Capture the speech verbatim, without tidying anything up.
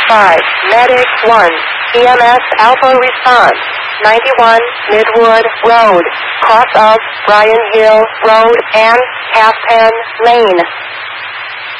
five, Medic one, E M S Alpha response, ninety-one, Midwood Road, cross of Bryan Hill Road and Half Pen Lane.